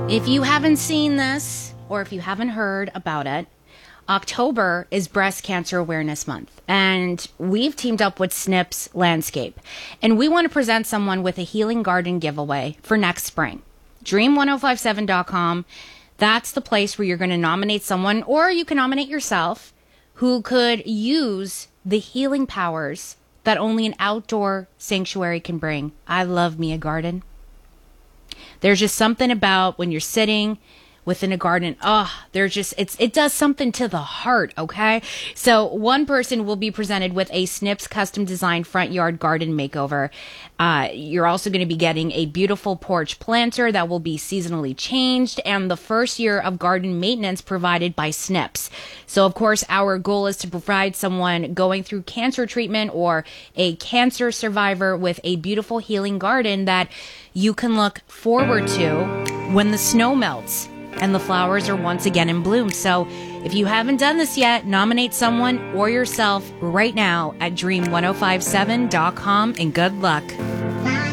If you haven't seen this, or if you haven't heard about it, October is Breast Cancer Awareness Month, and we've teamed up with Snips Landscape, and we want to present someone with a healing garden giveaway for next spring. Dream1057.com, that's the place where you're going to nominate someone, or you can nominate yourself, who could use the healing powers that only an outdoor sanctuary can bring. I love me a garden. There's just something about when you're sitting within a garden. It does something to the heart, okay? So one person will be presented with a Snips custom designed front yard garden makeover. You're also going to be getting a beautiful porch planter that will be seasonally changed, and the first year of garden maintenance provided by Snips. So of course, our goal is to provide someone going through cancer treatment or a cancer survivor with a beautiful healing garden that you can look forward to when the snow melts and the flowers are once again in bloom. So if you haven't done this yet, nominate someone or yourself right now at dream1057.com, and good luck.